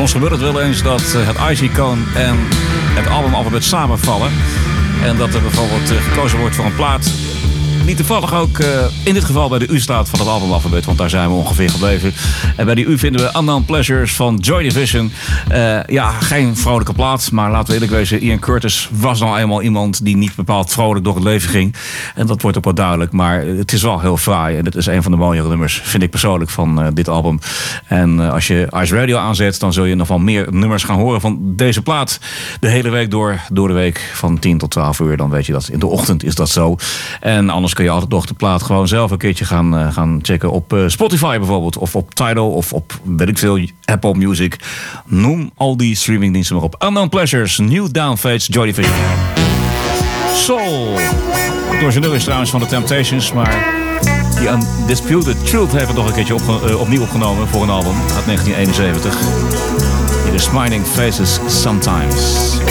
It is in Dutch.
Soms gebeurt het wel eens dat het IC-icoon en het albumalfabet samenvallen. En dat er bijvoorbeeld gekozen wordt voor een plaat. Niet toevallig ook in dit geval bij de U staat van het albumalfabet, want daar zijn we ongeveer gebleven. En bij die U vinden we Unknown Pleasures van Joy Division. Geen vrolijke plaat, maar laten we eerlijk wezen, Ian Curtis was nou eenmaal iemand die niet bepaald vrolijk door het leven ging. En dat wordt ook wel duidelijk, maar het is wel heel fraai. En het is een van de mooiere nummers, vind ik persoonlijk, van dit album. En als je Ice Radio aanzet, dan zul je nog wel meer nummers gaan horen van deze plaat. De hele week door de week van 10 tot 12 uur, dan weet je dat. In de ochtend is dat zo. En anders kun je altijd nog de plaat gewoon zelf een keertje gaan checken op Spotify bijvoorbeeld. Of op Tidal of op, weet ik veel, Apple Music. Noem al die streamingdiensten maar op. Unknown Pleasures, New Downfades, Joy Division. Soul. Het origineel is trouwens van The Temptations, maar die Undisputed Truth heeft het nog een keertje opnieuw opgenomen voor een album uit 1971. It is Smiling Faces Sometimes.